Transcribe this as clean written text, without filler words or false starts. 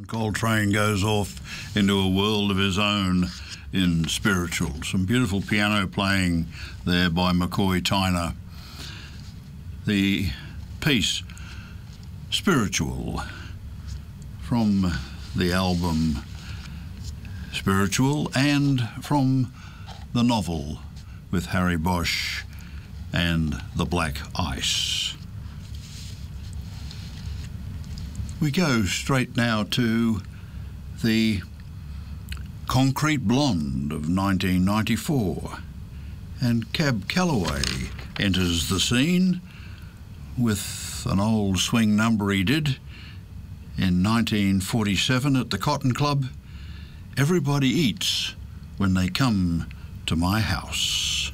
Coltrane goes off into a world of his own in Spiritual. Some beautiful piano playing there by McCoy Tyner. The piece Spiritual from the album Spiritual and from the novel with Harry Bosch and the Black Ice. We go straight now to the Concrete Blonde of 1994, and Cab Calloway enters the scene with an old swing number he did in 1947 at the Cotton Club, Everybody Eats When They Come to My House.